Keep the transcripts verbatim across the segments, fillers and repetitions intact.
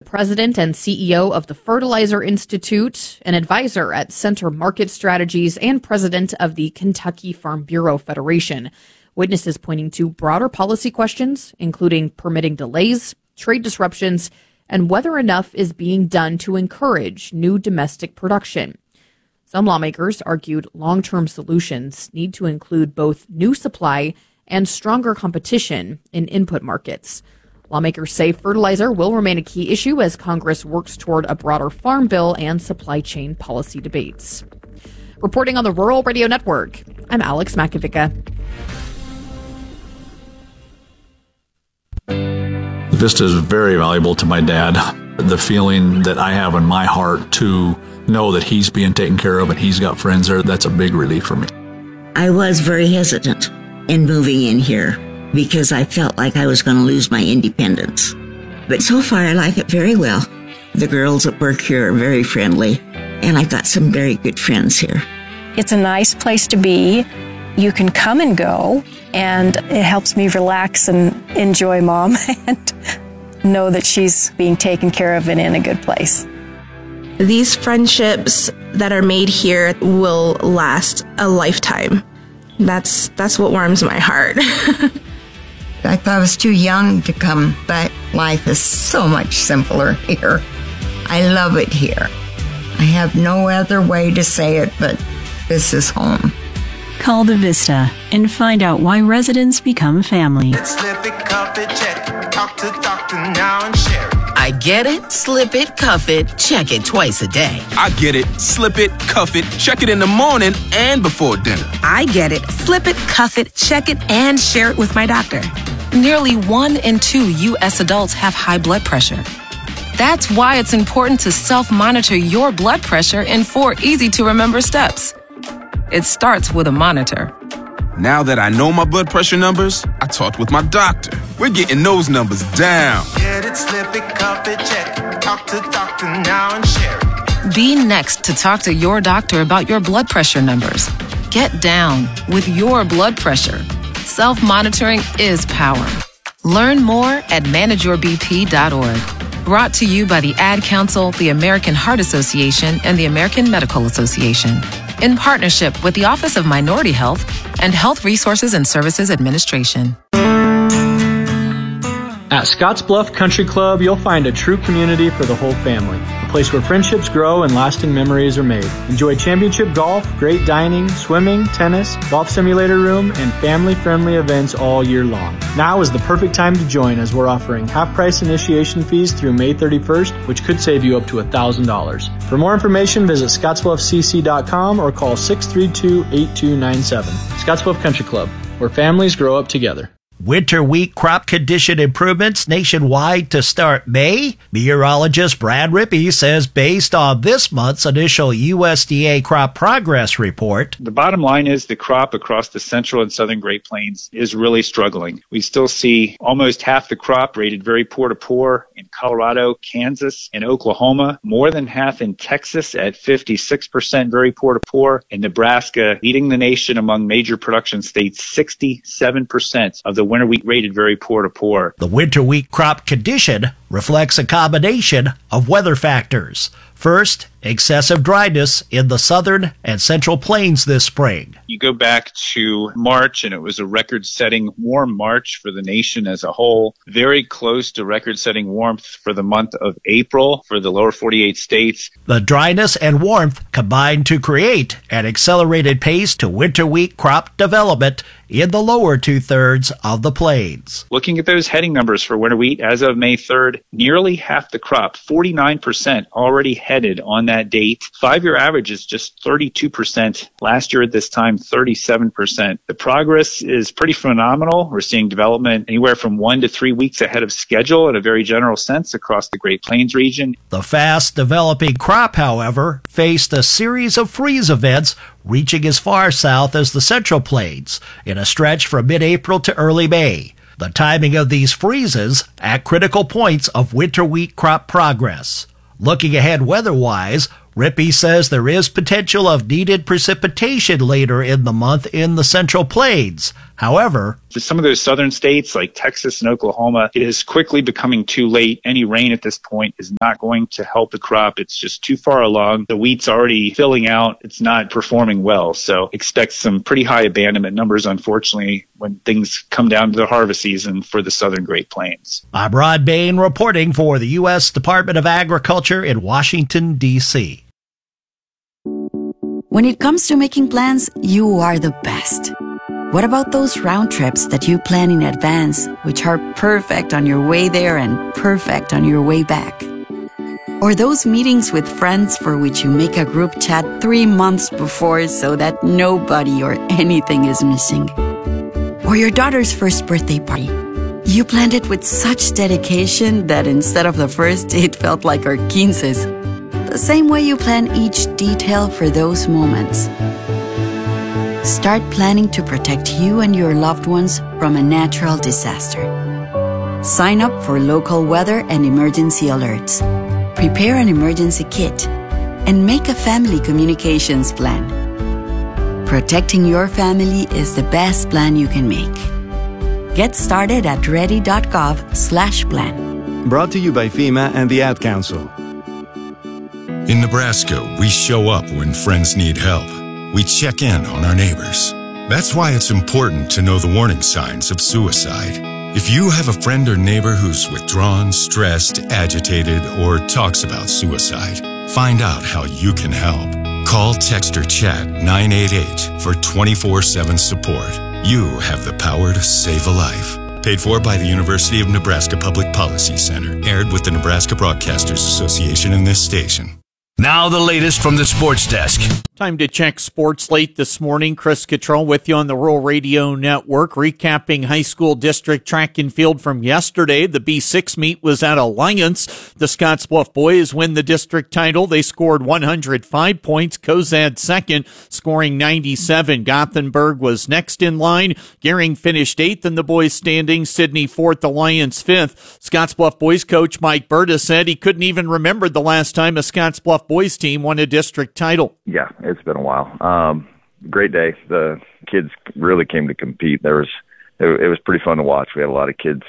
president and C E O of the Fertilizer Institute, an advisor at Center Market Strategies, and president of the Kentucky Farm Bureau Federation. Witnesses pointing to broader policy questions, including permitting delays, trade disruptions, and whether enough is being done to encourage new domestic production. Some lawmakers argued long-term solutions need to include both new supply and stronger competition in input markets. Lawmakers say fertilizer will remain a key issue as Congress works toward a broader farm bill and supply chain policy debates. Reporting on the Rural Radio Network, I'm Alex Makovica. Vista is very valuable to my dad. The feeling that I have in my heart to know that he's being taken care of and he's got friends there, that's a big relief for me. I was very hesitant in moving in here because I felt like I was going to lose my independence. But so far, I like it very well. The girls at work here are very friendly, and I've got some very good friends here. It's a nice place to be. You can come and go, and it helps me relax and enjoy Mom and know that she's being taken care of and in a good place. These friendships that are made here will last a lifetime. That's that's what warms my heart. I thought I was too young to come, but life is so much simpler here. I love it here. I have no other way to say it, but this is home. Call the Vista and find out why residents become family. Slip it, cuff it, check it. Talk to doctor now and share it. I get it, slip it, cuff it, check it twice a day. I get it, slip it, cuff it, check it in the morning and before dinner. I get it, slip it, cuff it, check it, and share it with my doctor. Nearly one in two U S adults have high blood pressure. That's why it's important to self-monitor your blood pressure in four easy-to-remember steps. It starts with a monitor. Now that I know my blood pressure numbers, I talked with my doctor. We're getting those numbers down. Get it, slip it, cuff it, check it. Talk to doctor now and share it. Be next to talk to your doctor about your blood pressure numbers. Get down with your blood pressure. Self-monitoring is power. Learn more at manage your b p dot org. Brought to you by the Ad Council, the American Heart Association, and the American Medical Association, in partnership with the Office of Minority Health and Health Resources and Services Administration. At Scottsbluff Country Club, you'll find a true community for the whole family. A place where friendships grow and lasting memories are made. Enjoy championship golf, great dining, swimming, tennis, golf simulator room, and family-friendly events all year long. Now is the perfect time to join as we're offering half-price initiation fees through May thirty-first, which could save you up to one thousand dollars. For more information, visit scottsbluff c c dot com or call six three two, eight two nine seven. Scottsbluff Country Club, where families grow up together. Winter wheat crop condition improvements nationwide to start May. Meteorologist Brad Rippey says based on this month's initial U S D A crop progress report, the bottom line is the crop across the central and southern Great Plains is really struggling. We still see almost half the crop rated very poor to poor in Colorado, Kansas, and Oklahoma, more than half in Texas at fifty-six percent very poor to poor, and Nebraska leading the nation among major production states, sixty-seven percent of the winter wheat rated very poor to poor. The winter wheat crop condition reflects a combination of weather factors. First, excessive dryness in the southern and central plains this spring. You go back to March, and it was a record-setting warm March for the nation as a whole, very close to record-setting warmth for the month of April for the lower forty-eight states. The dryness and warmth combined to create an accelerated pace to winter wheat crop development in the lower two-thirds of the plains. Looking at those heading numbers for winter wheat as of May third, nearly half the crop, forty-nine percent, already headed on that date. Five-year average is just thirty-two percent. Last year at this time, thirty-seven percent. The progress is pretty phenomenal. We're seeing development anywhere from one to three weeks ahead of schedule in a very general sense across the Great Plains region. The fast-developing crop, however, faced a series of freeze events reaching as far south as the Central Plains in a stretch from mid-April to early May. The timing of these freezes at critical points of winter wheat crop progress. Looking ahead weather-wise, Rippey says there is potential of needed precipitation later in the month in the Central Plains. However, for some of those southern states like Texas and Oklahoma, it is quickly becoming too late. Any rain at this point is not going to help the crop. It's just too far along. The wheat's already filling out. It's not performing well. So expect some pretty high abandonment numbers, unfortunately, when things come down to the harvest season for the southern Great Plains. I'm Rod Bain reporting for the U S Department of Agriculture in Washington, D C When it comes to making plans, you are the best. What about those round trips that you plan in advance, which are perfect on your way there and perfect on your way back? Or those meetings with friends for which you make a group chat three months before so that nobody or anything is missing? Or your daughter's first birthday party. You planned it with such dedication that instead of the first, it felt like our quinces. The same way you plan each detail for those moments. Start planning to protect you and your loved ones from a natural disaster. Sign up for local weather and emergency alerts. Prepare an emergency kit. And make a family communications plan. Protecting your family is the best plan you can make. Get started at ready.gov slash plan. Brought to you by FEMA and the Ad Council. In Nebraska, we show up when friends need help. We check in on our neighbors. That's why it's important to know the warning signs of suicide. If you have a friend or neighbor who's withdrawn, stressed, agitated, or talks about suicide, find out how you can help. Call, text, or chat nine eight eight for twenty-four seven support. You have the power to save a life. Paid for by the University of Nebraska Public Policy Center. Aired with the Nebraska Broadcasters Association in this station. Now the latest from the sports desk. Time to check sports late this morning. Chris Cottrell with you on the Rural Radio Network, recapping high school district track and field from yesterday. The B six meet was at Alliance. The Scottsbluff boys win the district title. They scored one hundred five points. Cozad second, scoring ninety-seven. Gothenburg was next in line. Gering finished eighth in the boys' standings. Sidney fourth, Alliance fifth. Scottsbluff boys coach Mike Berta said he couldn't even remember the last time a Scottsbluff boys team won a district title. Yeah, it's been a while. Um, great day. The kids really came to compete. There was, it, it was pretty fun to watch. We had a lot of kids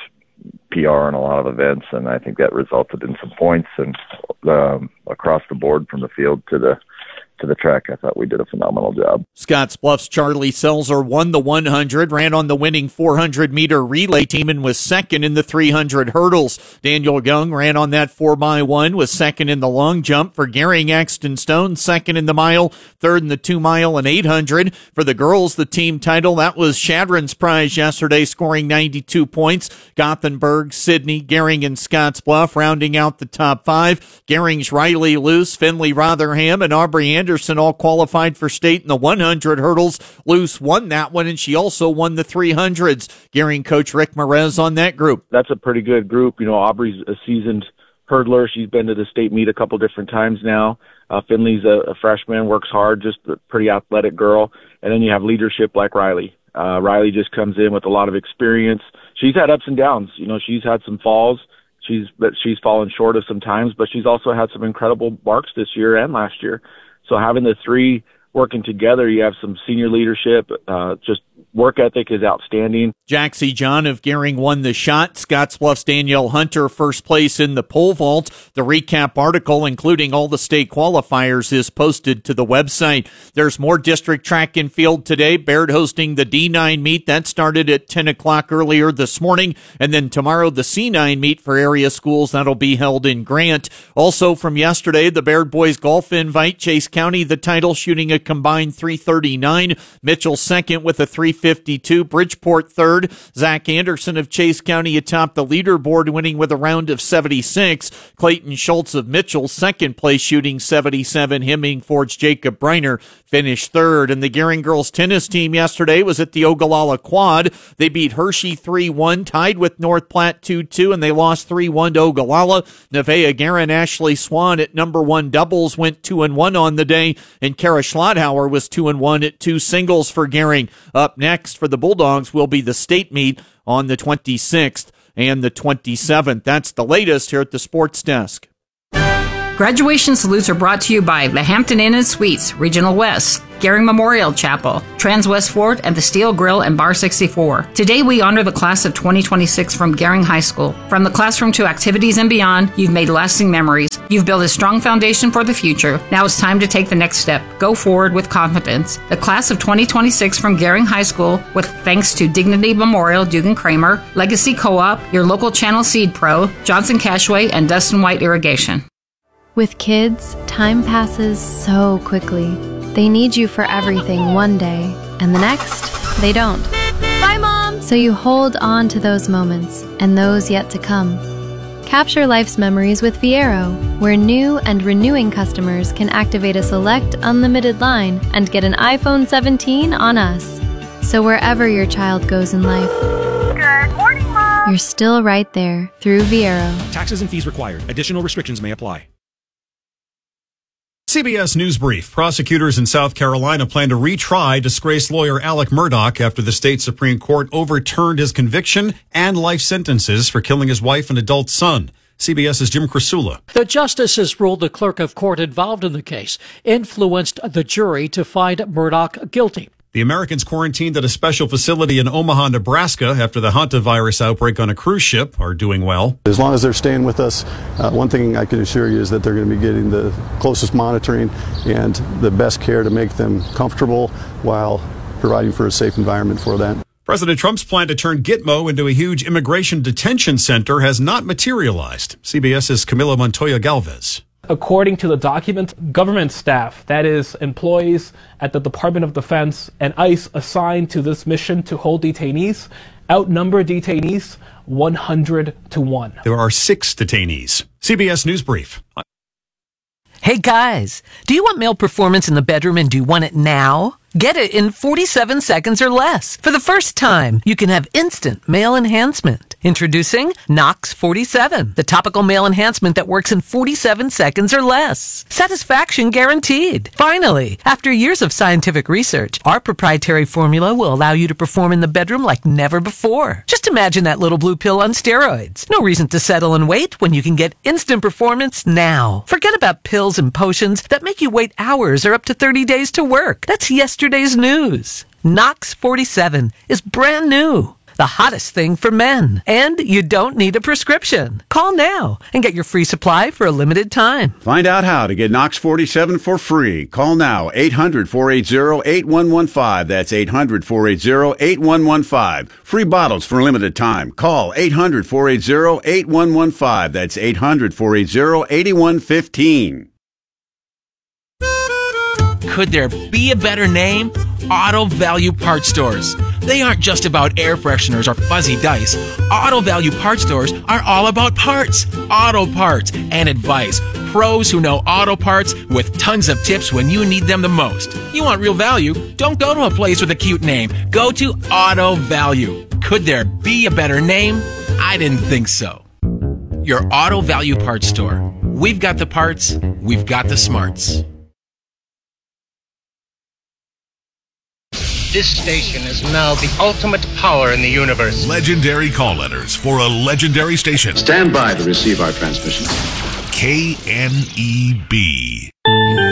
P R in a lot of events, and I think that resulted in some points and um, across the board from the field to the to the track. I thought we did a phenomenal job. Scottsbluff's Charlie Selzer won the one hundred, ran on the winning four hundred meter relay team, and was second in the three hundred hurdles. Daniel Young ran on that four by one, was second in the long jump. For Gering, Axton Stone, second in the mile, third in the two mile and eight hundred. For the girls, the team title, that was Shadron's prize yesterday, scoring ninety-two points. Gothenburg, Sidney, Gering, and Scottsbluff rounding out the top five. Gering's Riley Luce, Finley Rotherham, and Aubrey Anderson Anderson all qualified for state in the one hundred hurdles. Luce won that one, and she also won the three hundreds. Gering coach Rick Merez on that group. That's a pretty good group. You know, Aubrey's a seasoned hurdler. She's been to the state meet a couple different times now. Uh, Finley's a, a freshman, works hard, just a pretty athletic girl. And then you have leadership like Riley. Uh, Riley just comes in with a lot of experience. She's had ups and downs. You know, she's had some falls. She's, but she's fallen short of some times, but she's also had some incredible marks this year and last year. So having the three working together, you have some senior leadership, uh, just work ethic is outstanding. Jaxie John of Gering won the shot. Scottsbluff's Danielle Hunter first place in the pole vault. The recap article, including all the state qualifiers, is posted to the website. There's more district track and field today. Baird hosting the D nine meet. That started at ten o'clock earlier this morning. And then tomorrow, the C nine meet for area schools. That'll be held in Grant. Also from yesterday, the Baird boys golf invite. Chase County, the title, shooting a combined three thirty-nine. Mitchell second with a three fifty-two. Bridgeport third. Zach Anderson of Chase County atop the leaderboard, winning with a round of seventy-six. Clayton Schultz of Mitchell second place, shooting seventy-seven. Hemmingford's Jacob Briner finished third. And the Gering girls tennis team yesterday was at the Ogallala Quad. They beat Hershey three one, tied with North Platte two two, and they lost three one to Ogallala. Nevaeh Guerin, Ashley Swan at number one doubles went two and one on the day, and Kara Schlotthauer was two and one at two singles for Gering. Up next for the Bulldogs will be the state meet on the twenty-sixth and the twenty-seventh. That's the latest here at the Sports Desk. Graduation salutes are brought to you by the Hampton Inn and Suites, Regional West. Gehring Memorial Chapel, Trans-West Fort, and the Steel Grill and Bar sixty-four. Today we honor the class of twenty twenty-six from Gehring High School. From the classroom to activities and beyond, you've made lasting memories. You've built a strong foundation for the future. Now it's time to take the next step. Go forward with confidence. The class of twenty twenty-six from Gehring High School, with thanks to Dignity Memorial, Dugan Kramer, Legacy Co-op, your local Channel Seed Pro, Johnson Cashway, and Dustin White Irrigation. With kids, time passes so quickly. They need you for everything one day, and the next, they don't. Bye, Mom! So you hold on to those moments, and those yet to come. Capture life's memories with Viero, where new and renewing customers can activate a select unlimited line and get an iPhone seventeen on us. So wherever your child goes in life, good morning, Mom! You're still right there through Viero. Taxes and fees required. Additional restrictions may apply. C B S News Brief. Prosecutors in South Carolina plan to retry disgraced lawyer Alec Murdaugh after the state Supreme Court overturned his conviction and life sentences for killing his wife and adult son. CBS's Jim Krasula. The justices ruled the clerk of court involved in the case influenced the jury to find Murdaugh guilty. The Americans quarantined at a special facility in Omaha, Nebraska after the hantavirus outbreak on a cruise ship are doing well. As long as they're staying with us, uh, one thing I can assure you is that they're going to be getting the closest monitoring and the best care to make them comfortable while providing for a safe environment for that. President Trump's plan to turn Gitmo into a huge immigration detention center has not materialized. CBS's Camila Montoya Galvez. According to the document, government staff, that is, employees at the Department of Defense and ICE assigned to this mission to hold detainees, outnumber detainees one hundred to one. There are six detainees. C B S News Brief. Hey guys, do you want male performance in the bedroom and do you want it now? Get it in forty-seven seconds or less. For the first time, you can have instant male enhancement. Introducing Nox forty-seven, the topical male enhancement that works in forty-seven seconds or less. Satisfaction guaranteed. Finally, after years of scientific research, our proprietary formula will allow you to perform in the bedroom like never before. Just imagine that little blue pill on steroids. No reason to settle and wait when you can get instant performance now. Forget about pills and potions that make you wait hours or up to thirty days to work. That's yesterday's news. Nox forty-seven is brand new. The hottest thing for men. And you don't need a prescription. Call now and get your free supply for a limited time. Find out how to get Nox forty-seven for free. Call now, eight hundred, four eight zero, eight one one five. That's eight hundred, four eight zero, eight one one five. Free bottles for a limited time. Call eight hundred, four eight zero, eight one one five. That's eight hundred, four eight zero, eight one one five. Could there be a better name? Auto Value Parts Stores. They aren't just about air fresheners or fuzzy dice. Auto Value Parts Stores are all about parts, auto parts, and advice. Pros who know auto parts with tons of tips when you need them the most. You want real value? Don't go to a place with a cute name. Go to Auto Value. Could there be a better name? I didn't think so. Your Auto Value Parts Store. We've got the parts, we've got the smarts. This station is now the ultimate power in the universe. Legendary call letters for a legendary station. Stand by to receive our transmission. K N E B.